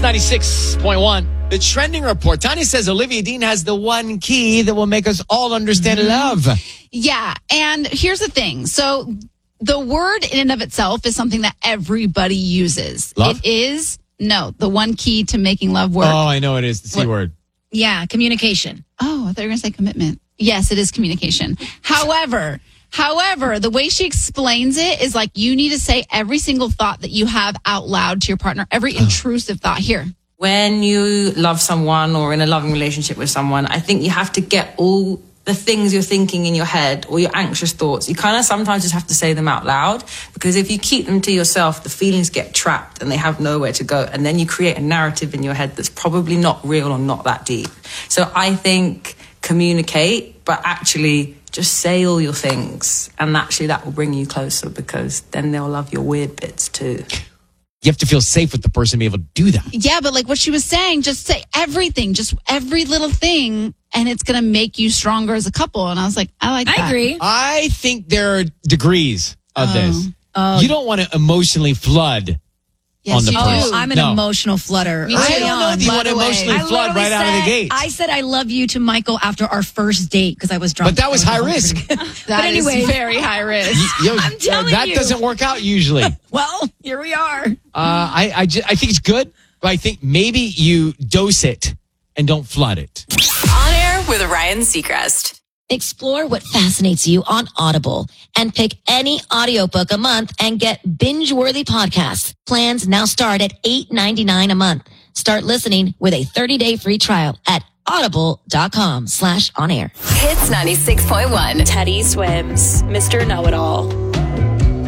96.1. The trending report. Tanya says Olivia Dean has the one key that will make us all understand love. Yeah. And here's the thing. So the word in and of itself is something that everybody uses. Love? It is, the one key to making love work. Oh, I know it is. The C word. Yeah, communication. Oh, I thought you were going to say commitment. Yes, it is communication. However, the way she explains it is like you need to say every single thought that you have out loud to your partner, every intrusive thought. Here. When you love someone or in a loving relationship with someone, I think you have to get all the things you're thinking in your head or your anxious thoughts. You kind of sometimes just have to say them out loud, because if you keep them to yourself, the feelings get trapped and they have nowhere to go. And then you create a narrative in your head that's probably not real or not that deep. So I think communicate, but actually just say all your things. And actually that will bring you closer, because then they'll love your weird bits too. You have to feel safe with the person to be able to do that. Yeah, but like what she was saying, just say everything, just every little thing, and it's going to make you stronger as a couple. And I was like, I like that. I agree. I think there are degrees of this. Oh. You don't want to emotionally flood Yes, on the you person. do. I'm an emotional flooder. Me too. I don't know if you want to emotionally I flood right literally out of the gate. I said I love you to Michael after our first date because I was drunk. But that was high risk. That anyway. is very high risk. I'm telling that you. doesn't work out usually. Well, here we are. I think it's good, but I think maybe you dose it and don't flood it. On Air with Ryan Seacrest. Explore what fascinates you on Audible and pick any audiobook a month and get binge-worthy podcasts. Plans now start at $8.99 a month. Start listening with a 30-day free trial at audible.com/onair. Hits 96.1. Teddy Swims, Mr. Know-It-All.